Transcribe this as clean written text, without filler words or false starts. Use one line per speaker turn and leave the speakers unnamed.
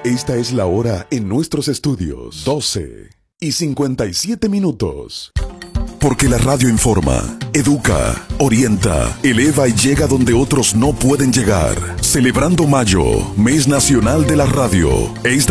Esta es la hora en nuestros estudios. 12:57. Porque la radio informa, educa, orienta, eleva y llega donde otros no pueden llegar. Celebrando Mayo, Mes Nacional de la Radio. Esta